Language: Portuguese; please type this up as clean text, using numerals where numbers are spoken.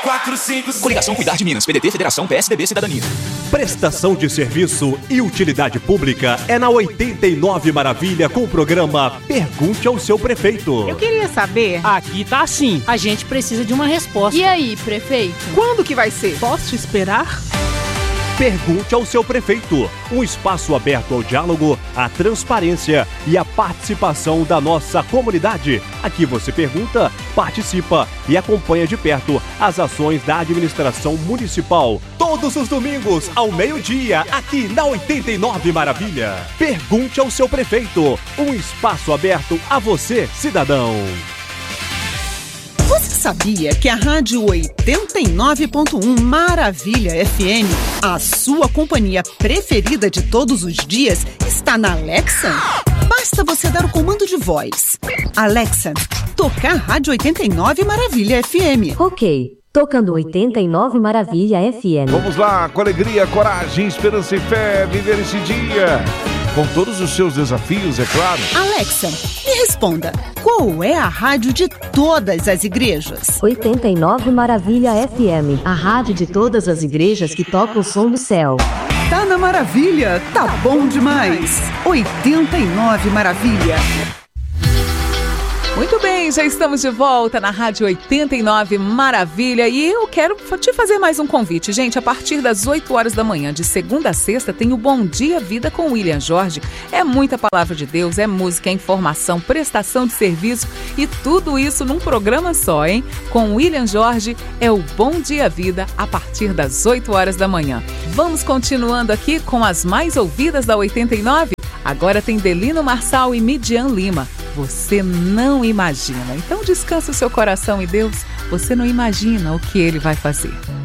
Coligação Cuidar de Minas, PDT, Federação, PSDB, Cidadania. Prestação de serviço e utilidade pública é na 89 Maravilha com o programa Pergunte ao Seu Prefeito. Eu queria saber... Aqui tá assim, a gente precisa de uma resposta. E aí, prefeito? Quando que vai ser? Posso esperar? Pergunte ao Seu Prefeito, um espaço aberto ao diálogo, à transparência e à participação da nossa comunidade. Aqui você pergunta, participa e acompanha de perto as ações da administração municipal. Todos os domingos, ao meio-dia, aqui na 89 Maravilha. Pergunte ao Seu Prefeito, um espaço aberto a você, cidadão. Você sabia que a Rádio 89.1 Maravilha FM, a sua companhia preferida de todos os dias, está na Alexa? Basta você dar o comando de voz. Alexa, tocar Rádio 89 Maravilha FM. Ok, tocando 89 Maravilha FM. Vamos lá, com alegria, coragem, esperança e fé, viver esse dia. Com todos os seus desafios, é claro. Alexa, me responda, qual é a rádio de todas as igrejas? 89 Maravilha FM, a rádio de todas as igrejas que toca o som do céu. Tá na Maravilha, tá bom demais. 89 Maravilha. Muito bem, já estamos de volta na Rádio 89 Maravilha e eu quero te fazer mais um convite. Gente, a partir das 8 horas da manhã, de segunda a sexta, tem o Bom Dia Vida com William Jorge. É muita palavra de Deus, é música, é informação, prestação de serviço e tudo isso num programa só, hein? Com William Jorge é o Bom Dia Vida a partir das 8 horas da manhã. Vamos continuando aqui com as mais ouvidas da 89? Agora tem Delino Marçal e Midian Lima. Você não imagina. Então descansa o seu coração em Deus. Você não imagina o que Ele vai fazer.